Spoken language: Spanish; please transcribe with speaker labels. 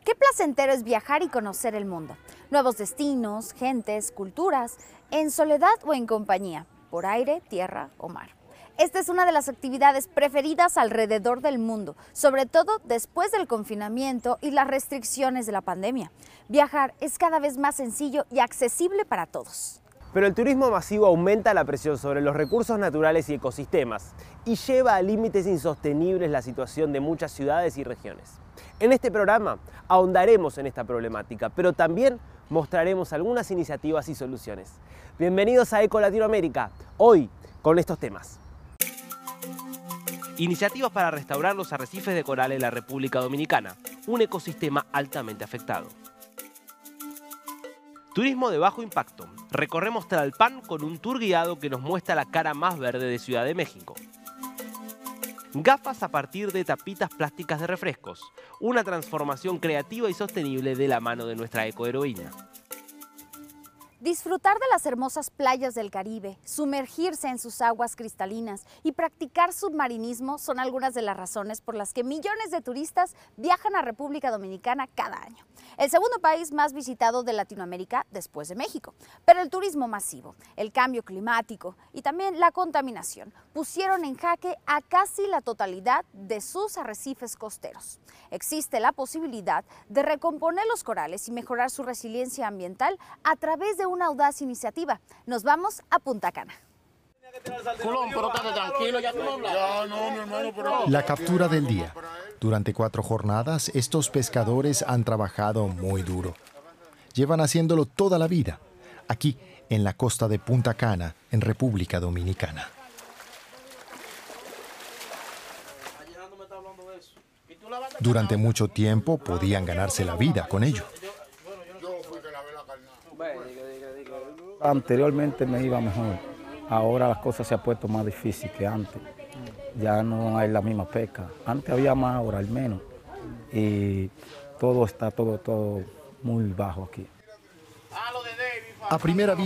Speaker 1: Qué placentero es viajar y conocer el mundo. Nuevos destinos, gentes, culturas, en soledad o en compañía, por aire, tierra o mar. Esta es una de las actividades preferidas alrededor del mundo, sobre todo después del confinamiento y las restricciones de la pandemia. Viajar es cada vez más sencillo y accesible para todos.
Speaker 2: Pero el turismo masivo aumenta la presión sobre los recursos naturales y ecosistemas y lleva a límites insostenibles la situación de muchas ciudades y regiones. En este programa ahondaremos en esta problemática, pero también mostraremos algunas iniciativas y soluciones. Bienvenidos a Eco Latinoamérica, hoy con estos temas. Iniciativas para restaurar los arrecifes de coral en la República Dominicana, un ecosistema altamente afectado. Turismo de bajo impacto. Recorremos Tlalpan con un tour guiado que nos muestra la cara más verde de Ciudad de México. Gafas a partir de tapitas plásticas de refrescos. Una transformación creativa y sostenible de la mano de nuestra ecoheroína.
Speaker 1: Disfrutar de las hermosas playas del Caribe, sumergirse en sus aguas cristalinas y practicar submarinismo son algunas de las razones por las que millones de turistas viajan a República Dominicana cada año. El segundo país más visitado de Latinoamérica después de México. Pero el turismo masivo, el cambio climático y también la contaminación pusieron en jaque a casi la totalidad de sus arrecifes costeros. Existe la posibilidad de recomponer los corales y mejorar su resiliencia ambiental a través de una audaz iniciativa. Nos vamos a Punta Cana.
Speaker 3: La captura del día. Durante 4 jornadas, estos pescadores han trabajado muy duro. Llevan haciéndolo toda la vida, aquí en la costa de Punta Cana, en República Dominicana. Durante mucho tiempo podían ganarse la vida con ello.
Speaker 4: Anteriormente me iba mejor, ahora las cosas se han puesto más difíciles que antes. Ya no hay la misma pesca. Antes había más, ahora al menos. Y todo está todo muy bajo aquí.
Speaker 3: A primera vista,